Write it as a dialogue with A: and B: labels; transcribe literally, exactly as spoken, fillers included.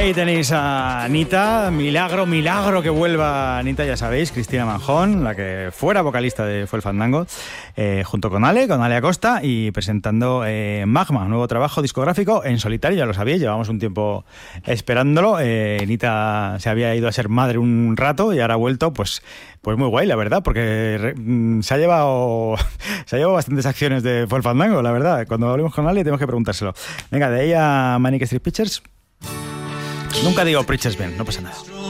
A: Ahí tenéis a Anita, milagro, milagro que vuelva Anita, ya sabéis, Cristina Manjón, la que fuera vocalista de Fue el Fandango, eh, junto con Ale, con Ale Acosta, y presentando eh, Magma, nuevo trabajo discográfico en solitario, ya lo sabéis, llevamos un tiempo esperándolo. eh, Anita se había ido a ser madre un rato y ahora ha vuelto, pues, pues muy guay, la verdad, porque re, mm, se ha llevado se ha llevado bastantes acciones de Fue el Fandango, la verdad. Cuando hablemos con Ale tenemos que preguntárselo. Venga, de ahí a Manic Street Preachers. Nunca digo Preachers Band, no pasa nada.